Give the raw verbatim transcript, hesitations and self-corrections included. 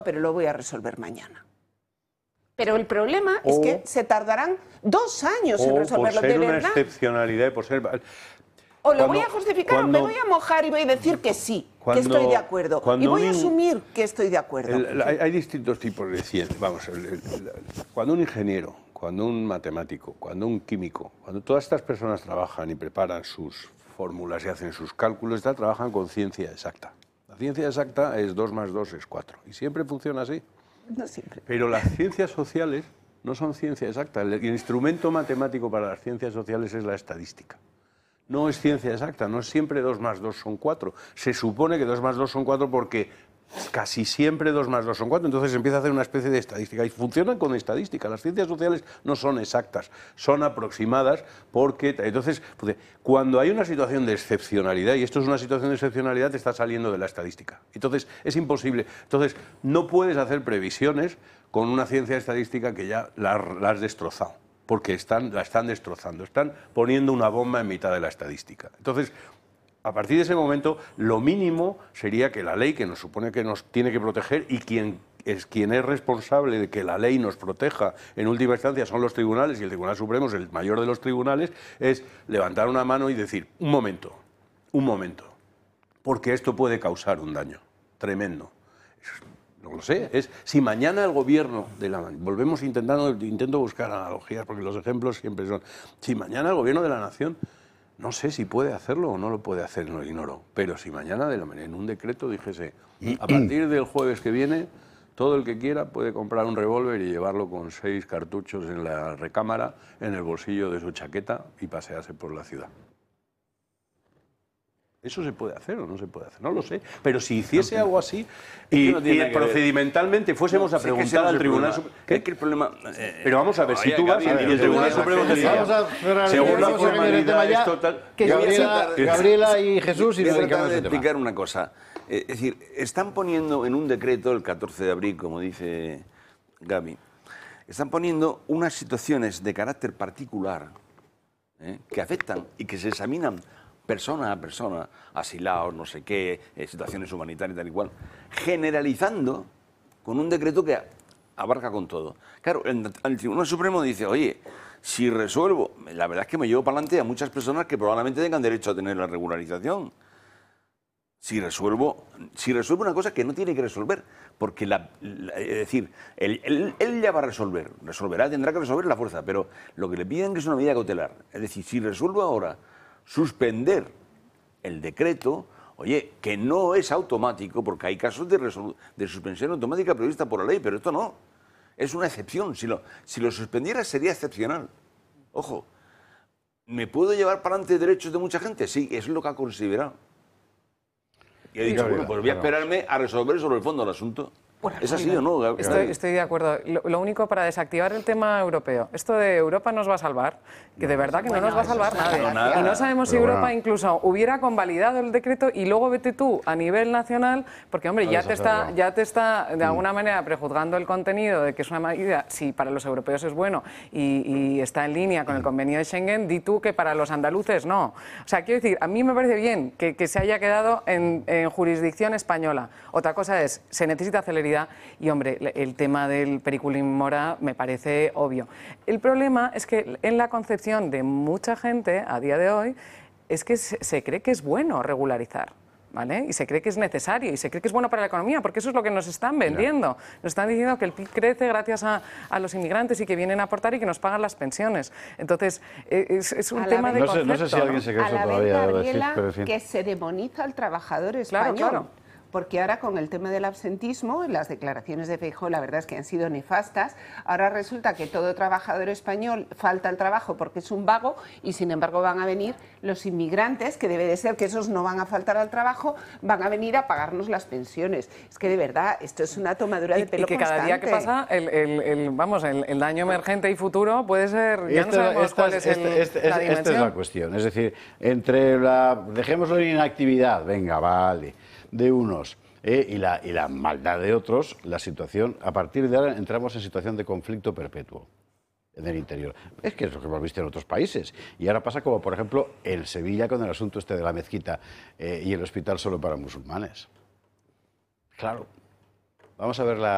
pero lo voy a resolver mañana. Pero el problema o, es que se tardarán dos años en resolverlo, por ser de una verdad. excepcionalidad, por ser... O lo cuando, voy a justificar cuando, o me voy a mojar y voy a decir que sí, cuando, que estoy de acuerdo. Y voy un, a asumir que estoy de acuerdo. El, hay, hay distintos tipos de ciencia. Vamos, el, el, el, cuando un ingeniero, cuando un matemático, cuando un químico, cuando todas estas personas trabajan y preparan sus fórmulas y hacen sus cálculos, tal, trabajan con ciencia exacta. La ciencia exacta es dos más dos es cuatro. Y siempre funciona así. No siempre. Pero las ciencias sociales no son ciencia exacta. El, el instrumento matemático para las ciencias sociales es la estadística. No es ciencia exacta, no es siempre dos más dos son cuatro. Se supone que dos más dos son cuatro porque casi siempre dos más dos son cuatro. Entonces se empieza a hacer una especie de estadística. Y funcionan con estadística. Las ciencias sociales no son exactas, son aproximadas porque... Entonces, cuando hay una situación de excepcionalidad, y esto es una situación de excepcionalidad, te está saliendo de la estadística. Entonces, es imposible. Entonces, no puedes hacer previsiones con una ciencia estadística que ya la, la has destrozado. Porque están, la están destrozando, están poniendo una bomba en mitad de la estadística. Entonces, a partir de ese momento, lo mínimo sería que la ley, que nos supone que nos tiene que proteger, y quien es, quien es responsable de que la ley nos proteja en última instancia son los tribunales, y el Tribunal Supremo es el mayor de los tribunales, es levantar una mano y decir, un momento, un momento, porque esto puede causar un daño tremendo. No lo sé, es si mañana el gobierno de la... Volvemos intentando, intento buscar analogías porque los ejemplos siempre son... Si mañana el gobierno de la nación, no sé si puede hacerlo o no lo puede hacer, no lo ignoro, pero si mañana de la, en un decreto dijese, a partir del jueves que viene, todo el que quiera puede comprar un revólver y llevarlo con seis cartuchos en la recámara, en el bolsillo de su chaqueta y pasearse por la ciudad. ¿Eso se puede hacer o no se puede hacer? No lo sé. Pero si hiciese algo así y, no y procedimentalmente fuésemos no, a preguntar al Tribunal Supremo... Es que el problema... Eh, pero vamos a ver, si tú vas y el Tribunal Supremo te dice... Según la formalidad, esto tal... Gabriela, Gabriela y Jesús... y voy a tratar de explicar una cosa. Es decir, están poniendo en un decreto, el catorce de abril, como dice Gaby, están poniendo unas situaciones de carácter particular ¿eh? que afectan y que se examinan persona a persona, asilados, no sé qué, eh, situaciones humanitarias y tal y cual, generalizando con un decreto que abarca con todo. Claro, el, el Tribunal Supremo dice, oye, si resuelvo, la verdad es que me llevo para adelante a muchas personas que probablemente tengan derecho a tener la regularización. Si resuelvo, si resuelvo una cosa que no tiene que resolver, porque la, la, es decir, él, él, él ya va a resolver, resolverá, tendrá que resolver la fuerza, pero lo que le piden es una medida cautelar. Es decir, si resuelvo ahora suspender el decreto, oye, que no es automático, porque hay casos de, de suspensión automática prevista por la ley, pero esto no, es una excepción. Si lo, si lo suspendiera sería excepcional. Ojo, ¿me puedo llevar para adelante derechos de mucha gente? Sí, eso es lo que ha considerado. Y he dicho, bueno, pues voy a esperarme a resolver sobre el fondo del asunto. Bueno, ¿es así o no? Estoy, estoy de acuerdo. Lo, lo único para desactivar el tema europeo. Esto de Europa nos va a salvar, que de verdad que no, bueno, nos va a salvar nadie. No, nada. Y no sabemos si Europa bueno. incluso hubiera convalidado el decreto y luego vete tú a nivel nacional, porque hombre, ya te, está, ya te está de alguna manera prejuzgando el contenido de que es una medida, si para los europeos es bueno y, y está en línea con el convenio de Schengen, di tú que para los andaluces no. O sea, quiero decir, a mí me parece bien que, que se haya quedado en, en jurisdicción española. Otra cosa es, se necesita celeridad. Y, hombre, el tema del periculín mora me parece obvio. El problema es que en la concepción de mucha gente a día de hoy es que se, se cree que es bueno regularizar, ¿vale? Y se cree que es necesario y se cree que es bueno para la economía, porque eso es lo que nos están vendiendo. Nos están diciendo que el P I B crece gracias a, a los inmigrantes y que vienen a aportar y que nos pagan las pensiones. Entonces, es, es un tema de no concepto. Sé, no sé si alguien se cree eso todavía. Gabriela, decir, pero en fin. Que se demoniza al trabajador español. Claro, claro. Porque ahora con el tema del absentismo, las declaraciones de Feijóo la verdad es que han sido nefastas, ahora resulta que todo trabajador español falta al trabajo porque es un vago y sin embargo van a venir los inmigrantes, que debe de ser que esos no van a faltar al trabajo, van a venir a pagarnos las pensiones. Es que de verdad, esto es una tomadura de pelo y que constante. Cada día que pasa, el, el, el, vamos, el, el daño emergente y futuro puede ser, ya este, no sabemos esta, cuál es este, el, este, la este, dimensión. Esta es la cuestión, es decir, entre la, dejémoslo en inactividad, venga, vale, de unos... Eh, y, la, y la maldad de otros, la situación, a partir de ahora entramos en situación de conflicto perpetuo en el interior. Es que es lo que hemos visto en otros países. Y ahora pasa como, por ejemplo, en Sevilla con el asunto este de la mezquita eh, y el hospital solo para musulmanes. Claro. Vamos a ver la...